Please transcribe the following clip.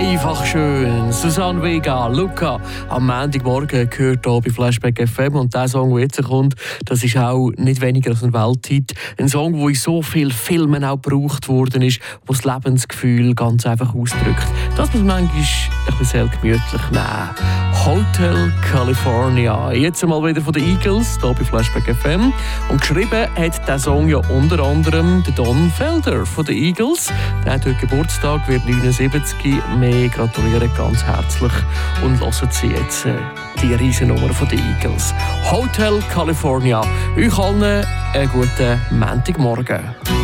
Einfach schön. Susanne Vega, Luca. Am Montagmorgen gehört hier bei Flashback FM. Und der Song, der jetzt kommt, das ist auch nicht weniger als ein Welthit. Ein Song, der in so vielen Filmen auch gebraucht worden ist, der das Lebensgefühl ganz einfach ausdrückt. Das muss man manchmal ein bisschen sehr gemütlich nehmen. Hotel California. Jetzt einmal wieder von den Eagles, hier bei Flashback FM. Und geschrieben hat diesen Song ja unter anderem der Don Felder von den Eagles. Der hat heute Geburtstag, wird 79. Wir gratulieren ganz herzlich und hören Sie jetzt die Riesennummer von den Eagles. Hotel California. Euch allen einen guten Montagmorgen.